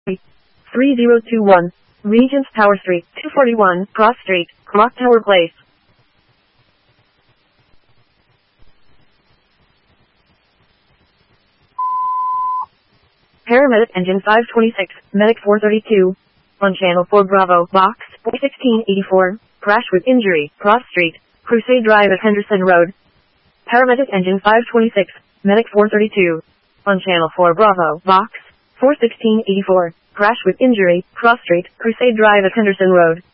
3021, Regents Tower Street, 241, Cross Street, Clock Tower Place. Paramedic Engine 526, Medic 432. On Channel 4 Bravo, Box 1684. Crash with injury, Cross Street, Crusade Drive at Henderson Road. Paramedic Engine 526, Medic 432. On Channel 4 Bravo, Box 41684. Crash with injury, Cross Street, Crusade Drive at Henderson Road.